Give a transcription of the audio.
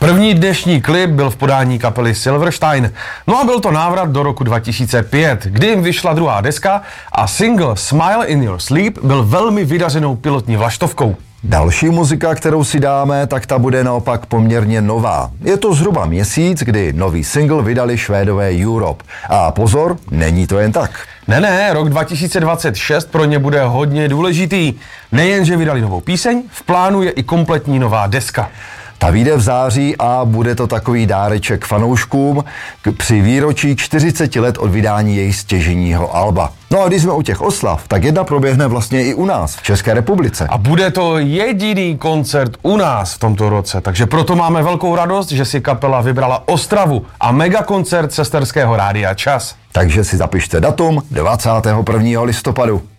První dnešní klip byl v podání kapely Silverstein. No a byl to návrat do roku 2005, kdy jim vyšla druhá deska a single Smile in Your Sleep byl velmi vydařenou pilotní vlaštovkou. Další muzika, kterou si dáme, tak ta bude naopak poměrně nová. Je to zhruba měsíc, kdy nový single vydali Švédové Europe. A pozor, není to jen tak. Ne, rok 2026 pro ně bude hodně důležitý. Nejenže vydali novou píseň, v plánu je i kompletní nová deska. Ta vyjde v září a bude to takový dáreček fanouškům při výročí 40 let od vydání jejich stěžejního alba. No a když jsme u těch oslav, tak jedna proběhne vlastně i u nás, v České republice. A bude to jediný koncert u nás v tomto roce, takže proto máme velkou radost, že si kapela vybrala Ostravu a megakoncert sesterského rádia Čas. Takže si zapište datum 21. listopadu.